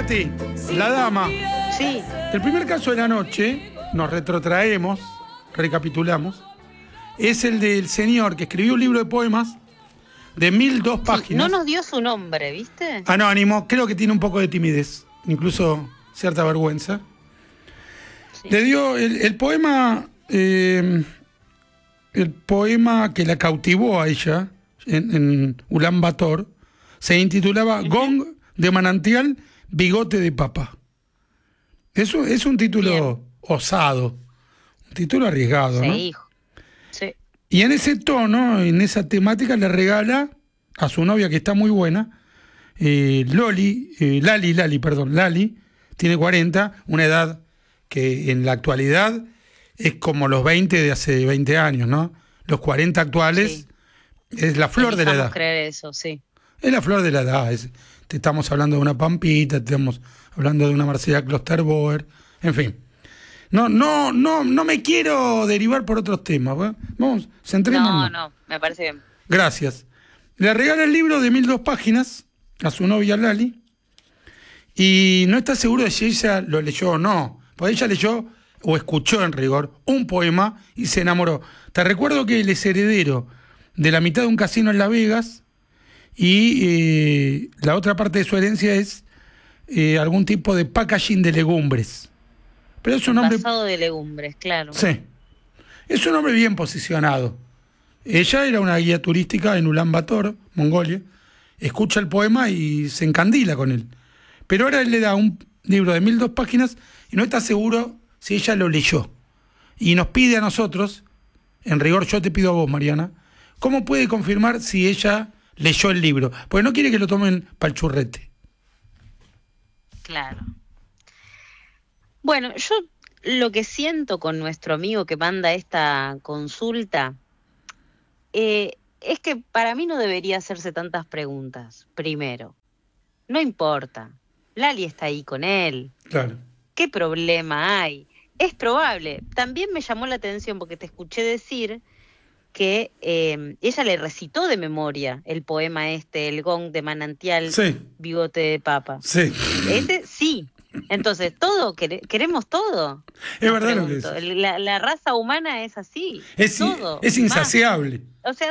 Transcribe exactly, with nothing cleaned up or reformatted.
Nati, la dama. Sí. El primer caso de la noche, nos retrotraemos, recapitulamos, es el del señor que escribió un libro de poemas de mil dos páginas. Sí, no nos dio su nombre, ¿viste? Anónimo, creo que tiene un poco de timidez, incluso cierta vergüenza. Sí. Le dio el, el poema, eh, el poema que la cautivó a ella en, en Ulan Bator, se intitulaba uh-huh. Gong de manantial, bigote de papa. Eso es un título Bien. osado, un título arriesgado, sí, ¿no? Hijo. Sí. Y en ese tono, en esa temática, le regala a su novia, que está muy buena, eh, Loli, eh, Lali, Lali, perdón, Lali, tiene cuarenta, una edad que en la actualidad es como los veinte de hace veinte años, ¿no? Los cuarenta actuales sí. es la flor de la edad. creer eso, sí. Es la flor de la edad. Es, te estamos hablando de una Pampita, te estamos hablando de una Marcela Klosterboer, en fin. No, no, no, no me quiero derivar por otros temas. ¿eh? Vamos, centrémonos. No, no, me parece bien. Gracias. Le regala el libro de mil dos páginas a su novia Lali y no está seguro de si ella lo leyó o no. Porque ella leyó o escuchó en rigor un poema y se enamoró. Te recuerdo que él es heredero de la mitad de un casino en Las Vegas y eh, la otra parte de su herencia es eh, algún tipo de packaging de legumbres. Pero es un hombre... Basado de legumbres, claro. Sí. Es un hombre bien posicionado. Ella era una guía turística en Ulan Bator, Mongolia. Escucha el poema y se encandila con él. Pero ahora él le da un libro de mil dos páginas y no está seguro si ella lo leyó. Y nos pide a nosotros, en rigor yo te pido a vos, Mariana, ¿cómo puede confirmar si ella leyó el libro? Porque no quiere que lo tomen pa'l churrete. Claro. Bueno, yo lo que siento con nuestro amigo que manda esta consulta eh, es que para mí no debería hacerse tantas preguntas. Primero, no importa. Lali está ahí con él. Claro. ¿Qué problema hay? Es probable. También me llamó la atención porque te escuché decir que eh, ella le recitó de memoria el poema este, el Gong de manantial, sí. bigote de papa. Sí. Ese sí. Entonces, todo, queremos todo. Es verdad lo que es. La, la raza humana es así. Es, todo. es insaciable. Más. O sea,